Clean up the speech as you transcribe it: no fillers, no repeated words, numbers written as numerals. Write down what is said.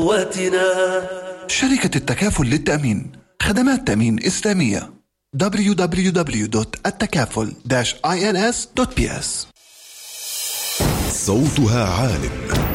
شركة التكافل للتأمين، خدمات تأمين إسلامية. www.التكافل-ins.ps. صوتها عالٍ.